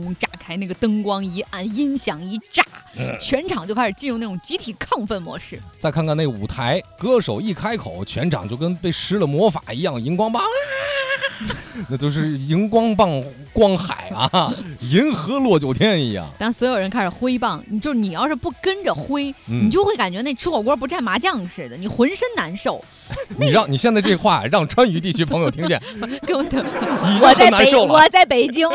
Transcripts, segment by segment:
轰炸开，那个灯光一暗，音响一炸，全场就开始进入那种集体亢奋模式。 再看看那舞台，歌手一开口，全场就跟被施了魔法一样，荧光棒那都是荧光棒光海啊，银河落九天一样。 当所有人开始挥棒，你要是不跟着挥，你就会感觉那吃火锅不蘸麻酱似的，你浑身难受。 你现在这话让川渝地区朋友听见， 给我等， 已经很难受了。 我在北京，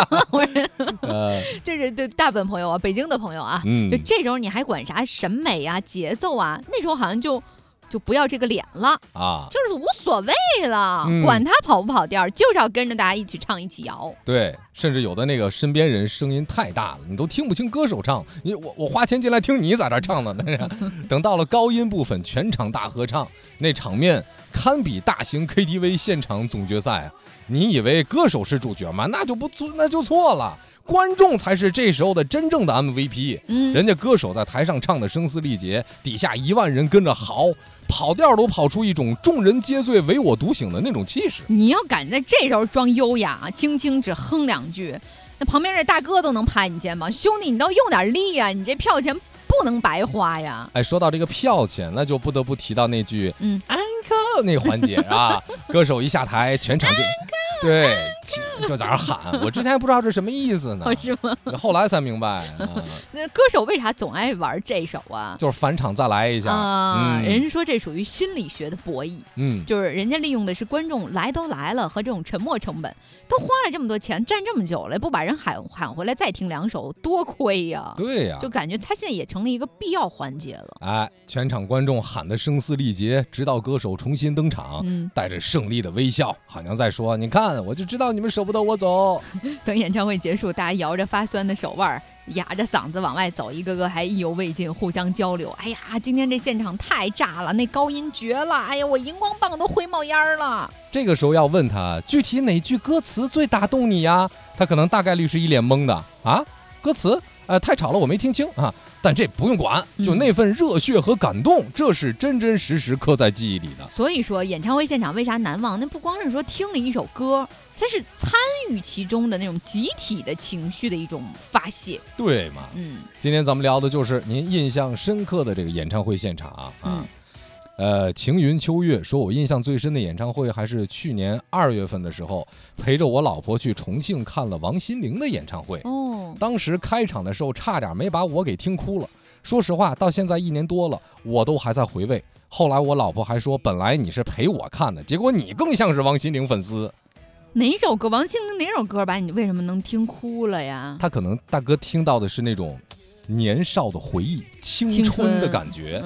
这是对大部分朋友啊，北京的朋友啊，就这时候你还管啥审美啊、节奏啊？那时候好像就不要这个脸了啊，就是无所谓了，管他跑不跑调，就是要跟着大家一起唱一起摇。 对，甚至有的那个身边人声音太大了，你都听不清歌手唱，我花钱进来听你在这唱呢。等到了高音部分，全场大合唱，那场面堪比大型 KTV 现场总决赛啊！你以为歌手是主角吗？那就错了。观众才是这时候的真正的 MVP，人家歌手在台上唱的声嘶力竭，底下1万人跟着嚎，跑调都跑出一种众人皆醉唯我独醒的那种气势。 你要敢在这时候装优雅，轻轻只哼2句，那旁边这大哥都能拍你肩膀，兄弟你都用点力啊，你这票钱不能白花呀。 哎，说到这个票钱，那就不得不提到那句encore 那个环节啊，歌手一下台，全场就对，就在那喊。我之前还不知道这什么意思呢， 是吗？ 后来才明白。 那歌手为啥总爱玩这首啊？ 就是返场再来一下啊。人家说这属于心理学的博弈，就是人家利用的是观众来都来了和这种沉没成本，都花了这么多钱，站这么久了，不把人喊回来再听2首，多亏呀。 对呀， 就感觉他现在也成了一个必要环节了。 哎，全场观众喊得声嘶力竭，直到歌手重新登场，带着胜利的微笑，好像在说：“你看。”我就知道你们舍不得我走。 等演唱会结束，大家摇着发酸的手腕，哑着嗓子往外走，一个个还意犹未尽，互相交流。哎呀，今天这现场太炸了，那高音绝了！哎呀，我荧光棒都会冒烟了。 这个时候要问他具体哪句歌词最打动你呀？他可能大概率是一脸懵的啊，歌词太吵了，我没听清啊。但这不用管，就那份热血和感动，这是真真实实刻在记忆里的。 所以说，演唱会现场为啥难忘？那不光是说听了一首歌，它是参与其中的那种集体的情绪的一种发泄， 对嘛？今天咱们聊的就是您印象深刻的这个演唱会现场啊。晴云秋月说，我印象最深的演唱会还是去年2月份的时候，陪着我老婆去重庆看了王心凌的演唱会。当时开场的时候差点没把我给听哭了。说实话，到现在1年多了，我都还在回味。后来我老婆还说，本来你是陪我看的，结果你更像是王心凌粉丝。 哪首歌？王心凌哪首歌把你为什么能听哭了呀？ 他可能大哥听到的是那种年少的回忆，青春的感觉。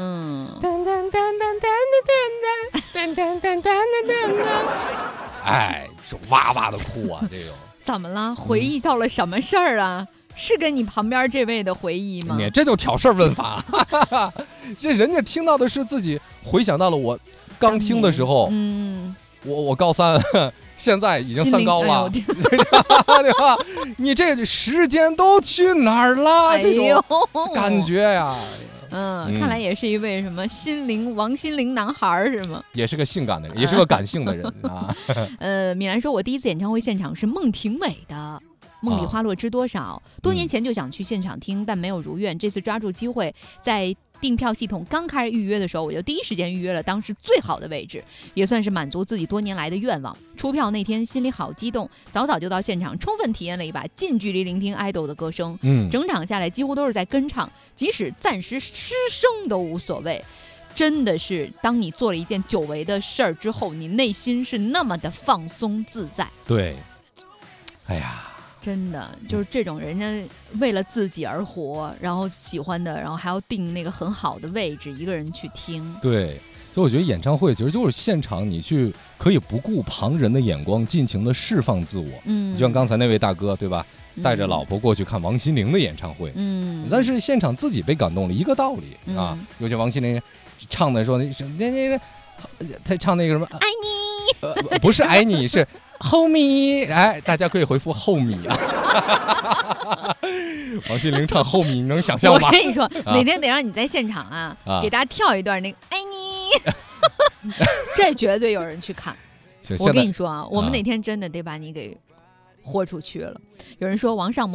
哎，是哇哇的哭啊！这种怎么了？回忆到了什么事儿啊？是跟你旁边这位的回忆吗？ 你这就挑事儿问法。这人家听到的是自己回想到了我刚听的时候，我高3。现在已经3高了，对吧？你这时间都去哪儿了？这种感觉呀， 看来也是一位什么王心凌男孩是吗？ 也是个性感的人，也是个感性的人啊。 米兰说，我第一次演唱会现场是孟庭苇的。梦里花落知多少，多年前就想去现场听，但没有如愿。这次抓住机会，在订票系统刚开始预约的时候，我就第一时间预约了当时最好的位置，也算是满足自己多年来的愿望。出票那天心里好激动，早早就到现场，充分体验了一把近距离聆听爱豆的歌声。整场下来几乎都是在跟唱，即使暂时失声都无所谓。真的是，当你做了一件久违的事儿之后，你内心是那么的放松自在。 对，哎呀。 真的就是这种人家为了自己而活，然后喜欢的，然后还要定那个很好的位置，一个人去听。 对，所以我觉得演唱会其实就是现场你去可以不顾旁人的眼光，尽情的释放自我。就像刚才那位大哥，对吧？带着老婆过去看王心凌的演唱会。但是现场自己被感动了，一个道理啊。尤其王心凌唱的时候，他唱那个什么爱你， 不是爱你，是homie， 哎，大家可以回复homie啊。王心凌唱homie，你能想象吗？ 我跟你说，哪天得让你在现场啊，给大家跳一段那个爱你，这绝对有人去看。我跟你说啊，我们哪天真的得把你给豁出去了。有人说王上